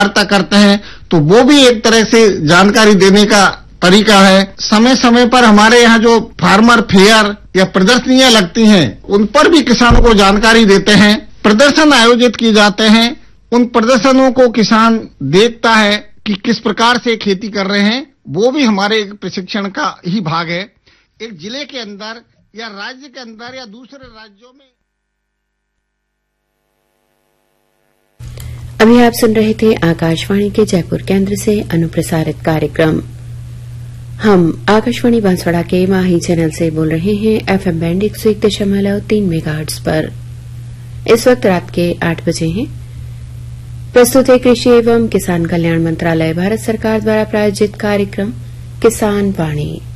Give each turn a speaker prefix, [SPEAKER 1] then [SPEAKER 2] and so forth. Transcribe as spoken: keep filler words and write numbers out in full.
[SPEAKER 1] वार्ता करते हैं, तो वो भी एक तरह से जानकारी देने का तरीका है। समय समय पर हमारे यहाँ जो फार्मर फेयर या प्रदर्शनियां लगती हैं, उन पर भी किसानों को जानकारी देते हैं। प्रदर्शन आयोजित किए जाते हैं, उन प्रदर्शनों को किसान देखता है कि किस प्रकार से खेती कर रहे हैं, वो भी हमारे एक प्रशिक्षण का ही भाग है। एक जिले के अंदर या राज्य के अंदर या दूसरे राज्यों में।
[SPEAKER 2] अभी आप सुन रहे थे आकाशवाणी के जयपुर केंद्र से अनुप्रसारित कार्यक्रम। हम आकाशवाणी बांसवाड़ा के माही चैनल से बोल रहे हैं एफएम बैंड एक सौ एक दशमलव तीन मेगाहर्ट्ज पर। इस वक्त रात के आठ बजे हैं। प्रस्तुत है कृषि एवं किसान कल्याण मंत्रालय भारत सरकार द्वारा प्रायोजित कार्यक्रम किसान वाणी।